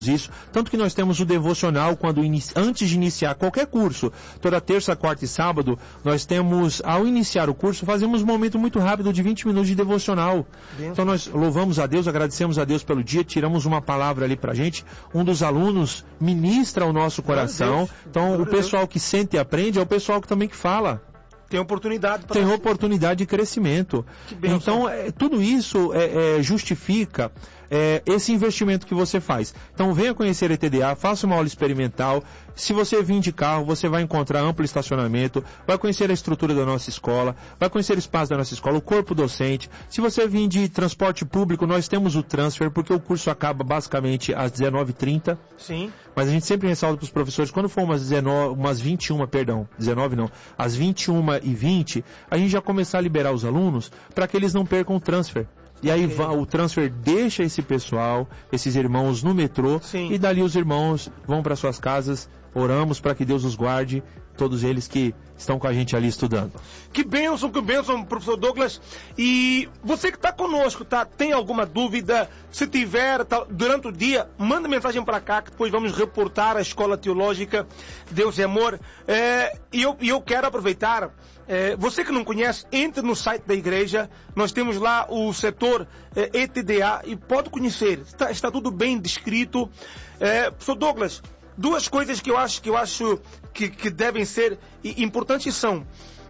isso, tanto que nós temos o devocional antes de iniciar qualquer curso, toda terça, quarta e sábado, nós temos, ao iniciar o curso, fazemos um momento muito rápido de 20 minutos de devocional. Então nós louvamos a Deus, agradecemos a Deus pelo dia, tiramos uma palavra ali pra gente, um dos alunos ministra ao nosso coração, então o pessoal que sente e aprende é o pessoal que também que fala. Tem oportunidade de crescimento. Então, tudo isso justifica esse investimento que você faz. Então, venha conhecer a ETDA, faça uma aula experimental. Se você vir de carro, você vai encontrar amplo estacionamento, vai conhecer a estrutura da nossa escola, vai conhecer o espaço da nossa escola, o corpo docente. Se você vir de transporte público, nós temos o transfer, porque o curso acaba basicamente às 19h30. Sim. Mas a gente sempre ressalta para os professores, quando for às 21h20, a gente já começar a liberar os alunos para que eles não percam o transfer. E aí o transfer deixa esse pessoal, esses irmãos no metrô, e dali os irmãos vão para suas casas. Oramos para que Deus os guarde, todos eles que estão com a gente ali estudando. Que bênção, professor Douglas. E você que está conosco, tem alguma dúvida? Se tiver, durante o dia, manda mensagem para cá, que depois vamos reportar a Escola Teológica Deus e Amor. E eu quero aproveitar, você que não conhece, entre no site da igreja, nós temos lá o setor ETDA e pode conhecer, está tudo bem descrito. Professor Douglas, duas coisas que eu acho que devem ser importantes são,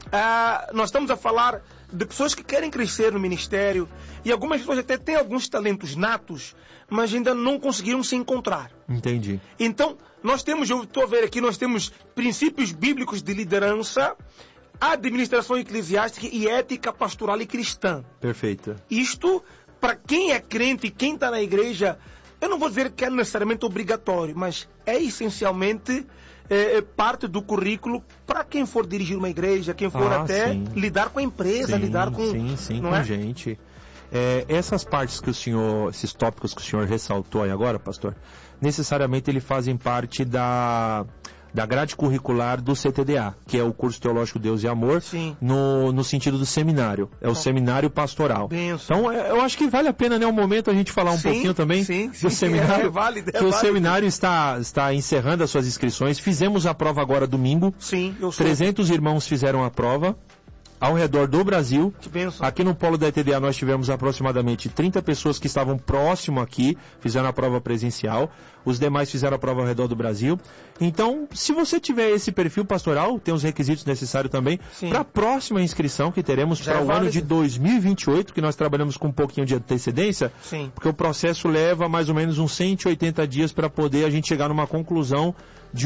nós estamos a falar de pessoas que querem crescer no ministério e algumas pessoas até têm alguns talentos natos, mas ainda não conseguiram se encontrar. Entendi. Então, eu estou a ver aqui, nós temos princípios bíblicos de liderança, administração eclesiástica e ética pastoral e cristã. Perfeito. Isto, para quem é crente e quem está na igreja, eu não vou dizer que é necessariamente obrigatório, mas é essencialmente parte do currículo para quem for dirigir uma igreja, quem for lidar com a empresa, lidar com... Sim, com gente. Essas partes esses tópicos que o senhor ressaltou aí agora, pastor, necessariamente eles fazem parte da grade curricular do CTDA, que é o curso teológico Deus e Amor, no sentido do seminário. O seminário pastoral. Então, eu acho que vale a pena, um momento a gente falar um pouquinho também do seminário. O seminário está encerrando as suas inscrições. Fizemos a prova agora domingo. 300 irmãos fizeram a prova ao redor do Brasil. Aqui no polo da ETDA nós tivemos aproximadamente 30 pessoas que estavam próximo aqui, fizeram a prova presencial, os demais fizeram a prova ao redor do Brasil. Então, se você tiver esse perfil pastoral, tem os requisitos necessários também para a próxima inscrição que teremos para o ano de 2028, que nós trabalhamos com um pouquinho de antecedência, porque o processo leva mais ou menos uns 180 dias para poder a gente chegar numa conclusão de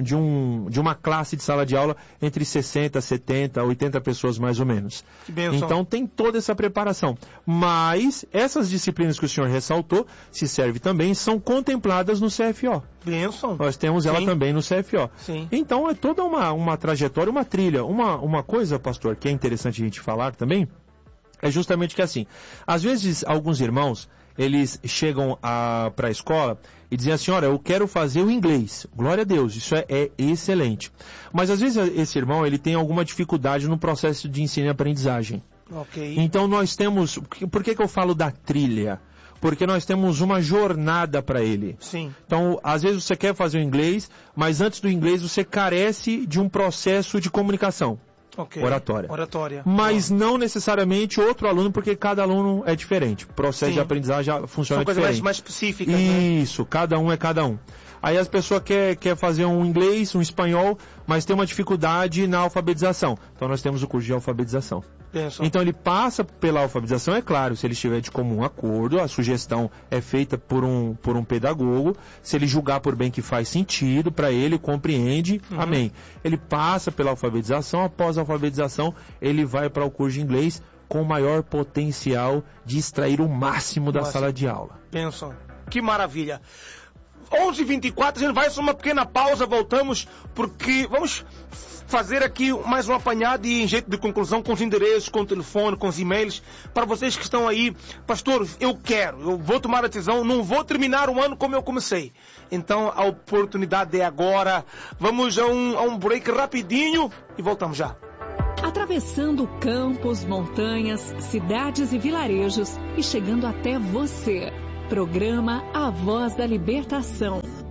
uma classe de sala de aula entre 60, 70, 80 pessoas mais ou menos. Então tem toda essa preparação. Mas essas disciplinas que o senhor ressaltou, se serve também, são contempladas no CFO. Nós temos ela também no CFO. Então é toda uma trajetória, uma trilha. Uma coisa, pastor, que é interessante a gente falar também, é justamente que assim, às vezes alguns irmãos, eles chegam para a escola e dizem assim, olha, eu quero fazer o inglês. Glória a Deus, isso é excelente. Mas às vezes esse irmão, ele tem alguma dificuldade no processo de ensino e aprendizagem. Então nós temos, por que eu falo da trilha? Porque nós temos uma jornada para ele. Então, às vezes você quer fazer o inglês, mas antes do inglês você carece de um processo de comunicação. Oratória. Mas não necessariamente outro aluno, porque cada aluno é diferente. O processo de aprendizagem já funciona diferente. São coisas mais específicas. Isso, cada um é cada um. Aí as pessoas quer fazer um inglês, um espanhol, mas tem uma dificuldade na alfabetização. Então nós temos o curso de alfabetização. Então ele passa pela alfabetização, é claro, se ele estiver de comum acordo, a sugestão é feita por um pedagogo, se ele julgar por bem que faz sentido para ele, compreende, amém. Ele passa pela alfabetização, após a alfabetização, ele vai para o curso de inglês com o maior potencial de extrair o máximo da sala de aula. Que maravilha! 11h24, a gente vai só uma pequena pausa, voltamos, porque vamos fazer aqui mais um apanhado e em jeito de conclusão com os endereços, com o telefone, com os e-mails, para vocês que estão aí. Pastor, eu vou tomar a decisão, não vou terminar o ano como eu comecei. Então a oportunidade é agora. Vamos a um break rapidinho e voltamos já. Atravessando campos, montanhas, cidades e vilarejos e chegando até você. Programa A Voz da Libertação.